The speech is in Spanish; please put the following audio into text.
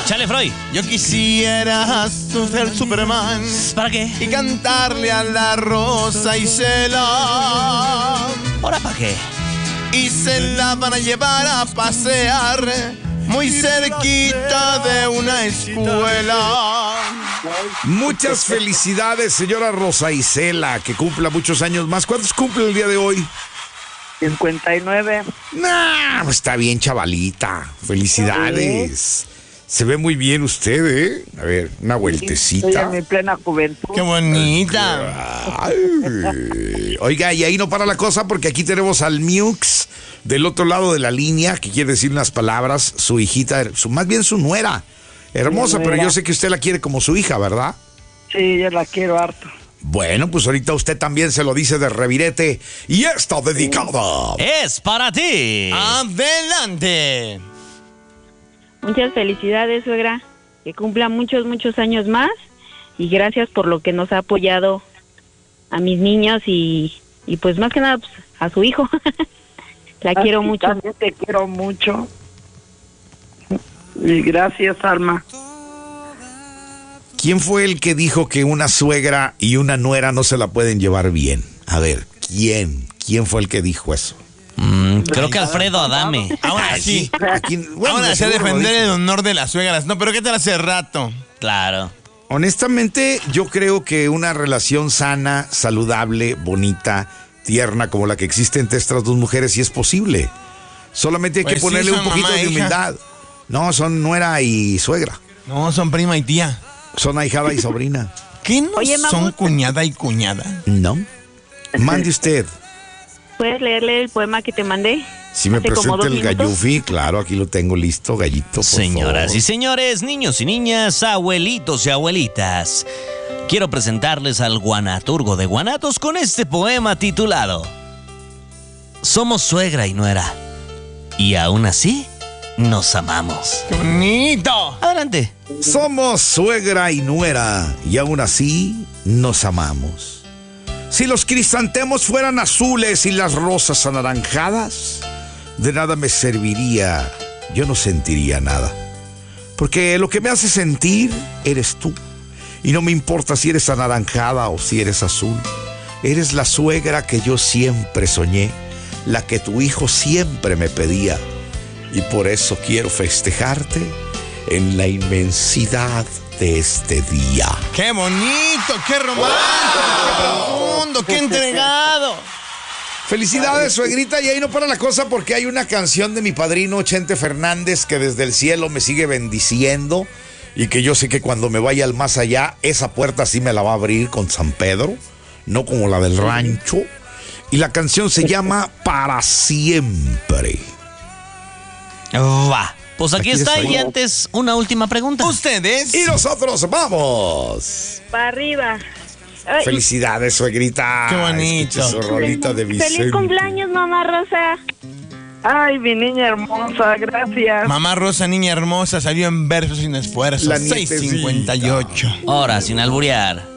Chale, Freud. Yo quisiera ser Superman. ¿Para qué? Y cantarle a la Rosa Isela. ¿Ahora para qué? Y se la van a llevar a pasear muy cerquita de una escuela. Muchas felicidades, señora Rosa Isela, que cumpla muchos años más. ¿Cuántos cumple el día de hoy? 59. Nah, está bien, chavalita. Felicidades. Se ve muy bien usted, ¿eh? A ver, una vueltecita. Estoy en mi plena juventud. ¡Qué bonita! Ay. Oiga, y ahí no para la cosa porque aquí tenemos al Miux del otro lado de la línea, que quiere decir unas palabras, su hijita, más bien su nuera. Hermosa, pero yo sé que usted la quiere como su hija, ¿verdad? Sí, yo la quiero harto. Bueno, pues ahorita usted también se lo dice de revirete y está dedicada. Es para ti. ¡Adelante! Muchas felicidades, suegra. Que cumpla muchos, muchos años más. Y gracias por lo que nos ha apoyado a mis niños y pues más que nada pues, a su hijo. La quiero mucho. También te quiero mucho. Y gracias, Alma. ¿Quién fue el que dijo que una suegra y una nuera no se la pueden llevar bien? A ver, ¿quién? ¿Quién fue el que dijo eso? Creo que Alfredo Adame. Ahora sí. Bueno, Ahora sí a seguro lo defender dijo. el honor de las suegras. No, pero ¿qué tal hace rato? Claro. Honestamente, yo creo que una relación sana, saludable, bonita, tierna, como la que existe entre estas dos mujeres, sí es posible. Solamente hay Pues que sí, ponerle son un poquito mamá e de hija. humildad. No, son nuera y suegra. No, son prima y tía. Son ahijada y sobrina. ¿Qué no Oye, son Mamut. cuñada y cuñada? ¿No? Mande usted. ¿Puedes leerle el poema que te mandé? Si me Hace como presenta 2 el minutos. gallufi, claro, aquí lo tengo listo, gallito, por Señoras favor. y señores, niños y niñas, abuelitos y abuelitas, quiero presentarles al guanaturgo de Guanatos con este poema titulado Somos suegra y nuera, y aún así nos amamos. ¡Qué bonito! Adelante. Somos suegra y nuera, y aún así nos amamos. Si los crisantemos fueran azules y las rosas anaranjadas, de nada me serviría, yo no sentiría nada. Porque lo que me hace sentir eres tú. Y no me importa si eres anaranjada o si eres azul. Eres la suegra que yo siempre soñé, la que tu hijo siempre me pedía. Y por eso quiero festejarte en la inmensidad de este día. ¡Qué bonito! ¡Qué romántico! ¡Qué profundo! ¡Qué entregado! Felicidades, suegrita, y ahí no para la cosa porque hay una canción de mi padrino Chente Fernández que desde el cielo me sigue bendiciendo y que yo sé que cuando me vaya al más allá, esa puerta sí me la va a abrir con San Pedro, no como la del rancho. Y la canción se llama Para Siempre. Va. Pues aquí Aquí está, estoy. y antes una última pregunta. ¿Ustedes? Y nosotros vamos. Para arriba. Ay, Felicidades, suegrita. Qué bonito. Escuche su rolita de Vicente. ¡Feliz cumpleaños, mamá Rosa! Ay, mi niña hermosa, gracias. Mamá Rosa, niña hermosa, salió en verso sin esfuerzo. La nietecita. 6:58. Ahora, sin alburear.